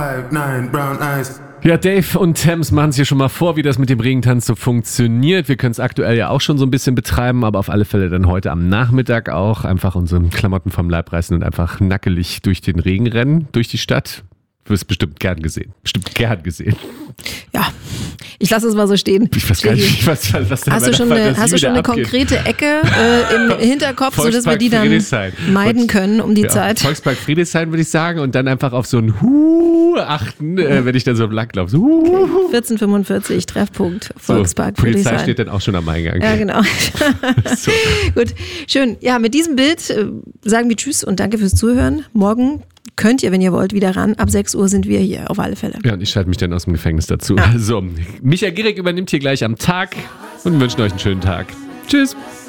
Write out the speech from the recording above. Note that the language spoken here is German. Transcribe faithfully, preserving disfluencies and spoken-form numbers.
Nine brown eyes. Ja, Dave und Thames machen es hier schon mal vor, wie das mit dem Regentanz so funktioniert. Wir können es aktuell ja auch schon so ein bisschen betreiben, aber auf alle Fälle dann heute am Nachmittag auch einfach unsere Klamotten vom Leib reißen und einfach nackelig durch den Regen rennen, durch die Stadt. Du wirst bestimmt gern gesehen. Bestimmt gern gesehen. Ja, ich lasse es mal so stehen. Ich weiß gar nicht, was, was da Hast du schon eine, hast du schon eine konkrete Ecke äh, im Hinterkopf, sodass wir die dann meiden können um die ja, Zeit? Volkspark Friedrichshain würde ich sagen und dann einfach auf so ein Hu achten, äh, wenn ich dann so lang laufe. So, Hu. Okay. vierzehn fünfundvierzig, Treffpunkt, Volkspark so, Friedrichshain. Polizei steht dann auch schon am Eingang. Ja, genau. So. Gut, schön. Ja, mit diesem Bild äh, sagen wir Tschüss und danke fürs Zuhören. Morgen könnt ihr, wenn ihr wollt, wieder ran. Ab sechs Uhr sind wir hier, auf alle Fälle. Ja, und ich schalte mich dann aus dem Gefängnis dazu. Ja. So, Micha Gierig übernimmt hier gleich am Tag und wünschen euch einen schönen Tag. Tschüss.